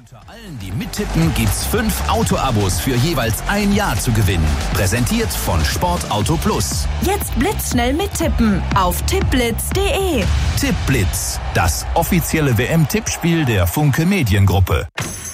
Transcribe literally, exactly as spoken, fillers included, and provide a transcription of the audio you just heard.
Unter allen, die mittippen, gibt's fünf Auto-Abos für jeweils ein Jahr zu gewinnen. Präsentiert von Sportauto Plus. Jetzt blitzschnell mittippen auf tippblitz punkt de. Tippblitz, das offizielle W M-Tippspiel der Funke Mediengruppe.